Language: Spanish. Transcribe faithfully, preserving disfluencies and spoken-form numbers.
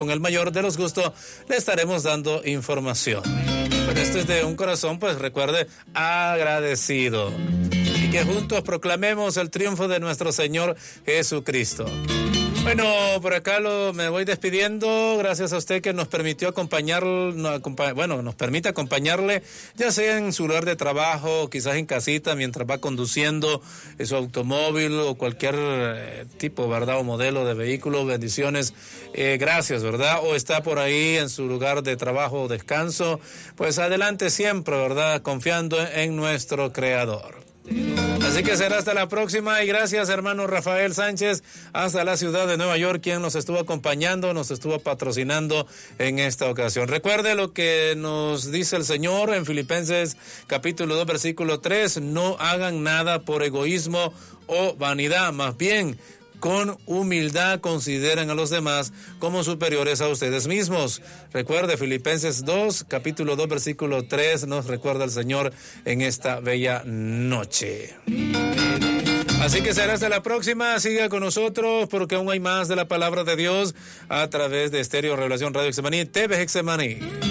con el mayor de los gustos le estaremos dando información. Pero esto es de un corazón, pues recuerde, agradecido. Y que juntos proclamemos el triunfo de nuestro Señor Jesucristo. Bueno, por acá lo, me voy despidiendo. Gracias a usted que nos permitió acompañar, no, acompa, bueno, nos permite acompañarle, ya sea en su lugar de trabajo, quizás en casita, mientras va conduciendo su automóvil o cualquier eh, tipo, ¿verdad? O modelo de vehículo. Bendiciones. Eh, gracias, ¿verdad? O está por ahí en su lugar de trabajo o descanso. Pues adelante siempre, ¿verdad? Confiando en nuestro Creador. Así que será hasta la próxima y gracias, hermano Rafael Sánchez, hasta la ciudad de Nueva York, quien nos estuvo acompañando, nos estuvo patrocinando en esta ocasión. Recuerde lo que nos dice el Señor en Filipenses capítulo dos, versículo tres, no hagan nada por egoísmo o vanidad, más bien con humildad consideren a los demás como superiores a ustedes mismos. Recuerde, Filipenses dos, capítulo dos, versículo tres, nos recuerda el Señor en esta bella noche. Así que será hasta la próxima, siga con nosotros porque aún hay más de la palabra de Dios a través de Estéreo Revelación Radio Hexemaní, T V Hexemaní.